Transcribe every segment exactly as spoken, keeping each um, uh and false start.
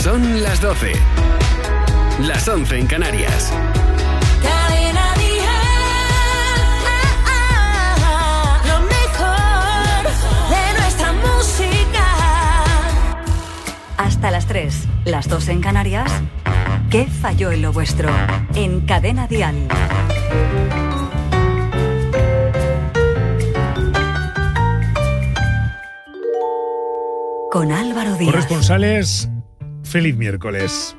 Son las doce. Las once en Canarias. Cadena Dial. Lo mejor de nuestra música. Hasta las tres, las dos en Canarias. ¿Qué falló en lo vuestro? En Cadena Dial. Con Álvaro Díaz. Corresponsales, feliz miércoles.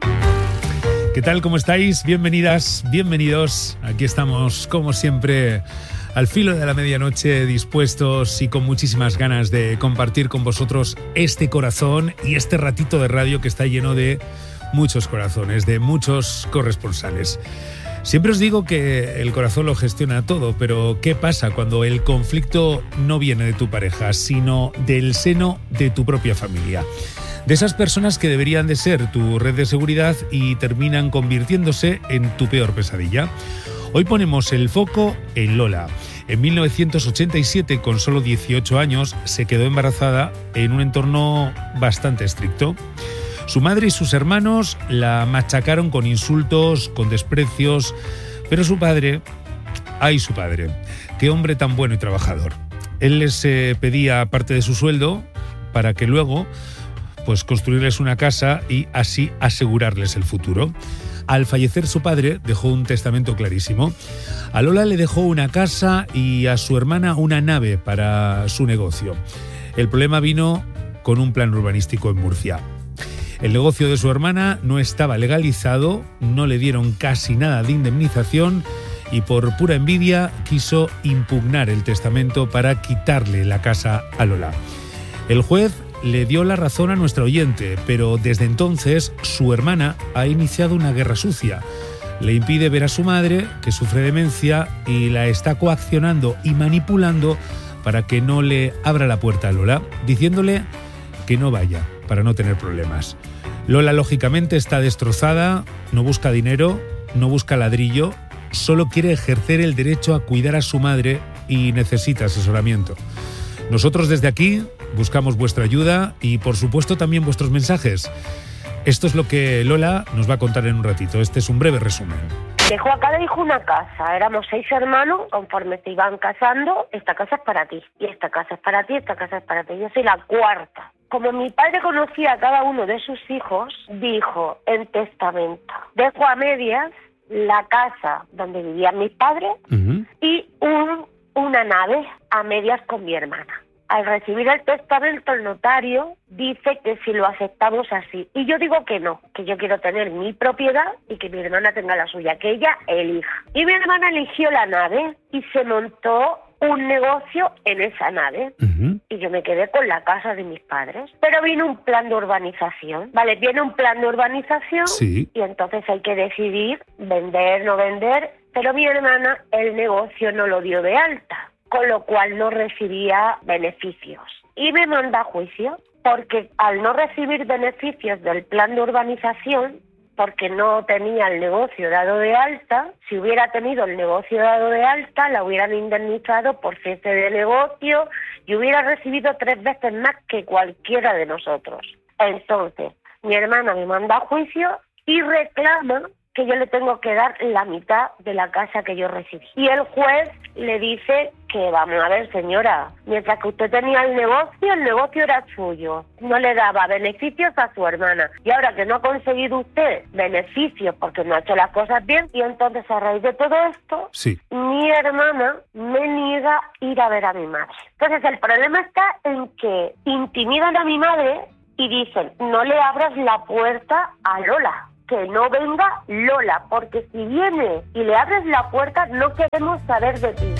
¿Qué tal? ¿Cómo estáis? Bienvenidas, bienvenidos. Aquí estamos, como siempre, al filo de la medianoche, dispuestos y con muchísimas ganas de compartir con vosotros este corazón y este ratito de radio que está lleno de muchos corazones, de muchos corresponsales. Siempre os digo que el corazón lo gestiona todo, pero ¿qué pasa cuando el conflicto no viene de tu pareja, sino del seno de tu propia familia? De esas personas que deberían de ser tu red de seguridad y terminan convirtiéndose en tu peor pesadilla. Hoy ponemos el foco en Lola. En mil novecientos ochenta y siete, con solo dieciocho años, se quedó embarazada en un entorno bastante estricto. Su madre y sus hermanos la machacaron con insultos, con desprecios, pero su padre, ¡ay su padre! ¡Qué hombre tan bueno y trabajador! Él les eh, pedía parte de su sueldo para que luego pues construirles una casa y así asegurarles el futuro. Al fallecer su padre dejó un testamento clarísimo. A Lola le dejó una casa y a su hermana una nave para su negocio. El problema vino con un plan urbanístico en Murcia. El negocio de su hermana no estaba legalizado, no le dieron casi nada de indemnización y por pura envidia quiso impugnar el testamento para quitarle la casa a Lola. El juez le dio la razón a nuestra oyente, pero desde entonces su hermana ha iniciado una guerra sucia. Le impide ver a su madre, que sufre demencia, y la está coaccionando y manipulando para que no le abra la puerta a Lola, diciéndole que no vaya, para no tener problemas. Lola, lógicamente, está destrozada, no busca dinero, no busca ladrillo, solo quiere ejercer el derecho a cuidar a su madre y necesita asesoramiento. Nosotros desde aquí buscamos vuestra ayuda y, por supuesto, también vuestros mensajes. Esto es lo que Lola nos va a contar en un ratito. Este es un breve resumen. Dejó a cada hijo una casa, éramos seis hermanos, conforme se iban casando, esta casa es para ti, y esta casa es para ti, esta casa es para ti, yo soy la cuarta. Como mi padre conocía a cada uno de sus hijos, dijo en testamento, dejo a medias la casa donde vivían mis padres uh-huh. y un, una nave a medias con mi hermana. Al recibir el testamento, el notario dice que si lo aceptamos así. Y yo digo que no, que yo quiero tener mi propiedad y que mi hermana tenga la suya, que ella elija. Y mi hermana eligió la nave y se montó un negocio en esa nave. Uh-huh. Y yo me quedé con la casa de mis padres. Pero vino un plan de urbanización. Vale, viene un plan de urbanización sí. Y entonces hay que decidir vender, no vender. Pero mi hermana el negocio no lo dio de alta, con lo cual no recibía beneficios. Y me manda a juicio, porque al no recibir beneficios del plan de urbanización, porque no tenía el negocio dado de alta, si hubiera tenido el negocio dado de alta, la hubieran indemnizado por cese de negocio y hubiera recibido tres veces más que cualquiera de nosotros. Entonces, mi hermana me manda a juicio y reclama que yo le tengo que dar la mitad de la casa que yo recibí. Y el juez le dice que, vamos a ver, señora, mientras que usted tenía el negocio, el negocio era suyo. No le daba beneficios a su hermana. Y ahora que no ha conseguido usted beneficios porque no ha hecho las cosas bien, y entonces a raíz de todo esto, sí. mi hermana me niega ir a ver a mi madre. Entonces el problema está en que intimidan a mi madre y dicen, no le abras la puerta a Lola, que no venga Lola, porque si viene y le abres la puerta, no queremos saber de ti.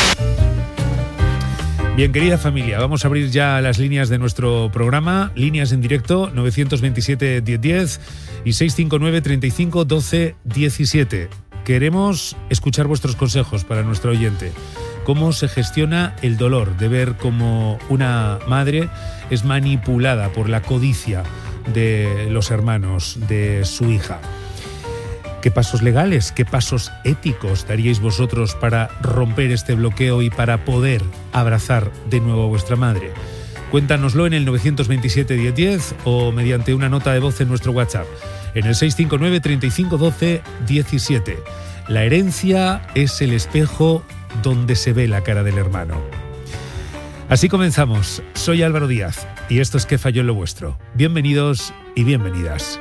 Bien, querida familia, vamos a abrir ya las líneas de nuestro programa, líneas en directo nueve dos siete, diez diez y seis cinco nueve, treinta y cinco, doce, diecisiete. Queremos escuchar vuestros consejos para nuestro oyente. ¿Cómo se gestiona el dolor de ver cómo una madre es manipulada por la codicia de los hermanos de su hija? ¿Qué pasos legales, qué pasos éticos daríais vosotros para romper este bloqueo y para poder abrazar de nuevo a vuestra madre? Cuéntanoslo en el nueve dos siete, diez diez o mediante una nota de voz en nuestro WhatsApp, en el seis cinco nueve, treinta y cinco, doce, diecisiete. La herencia es el espejo donde se ve la cara del hermano. Así comenzamos. Soy Álvaro Díaz y esto es ¿Qué falló en lo vuestro? Bienvenidos y bienvenidas.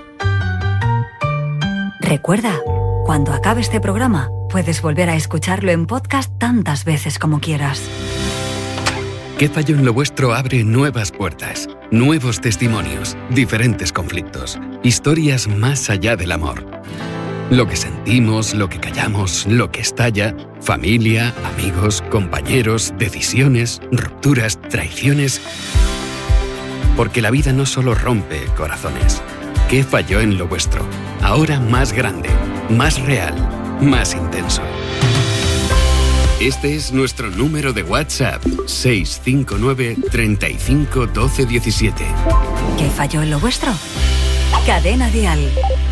Recuerda, cuando acabe este programa, puedes volver a escucharlo en podcast tantas veces como quieras. ¿Qué falló en lo vuestro? Abre nuevas puertas, nuevos testimonios, diferentes conflictos, historias más allá del amor. Lo que sentimos, lo que callamos, lo que estalla, familia, amigos, compañeros, decisiones, rupturas, traiciones. Porque la vida no solo rompe corazones. ¿Qué falló en lo vuestro? Ahora más grande, más real, más intenso. Este es nuestro número de WhatsApp, seis cinco nueve, treinta y cinco, doce, diecisiete. ¿Qué falló en lo vuestro? Cadena Dial.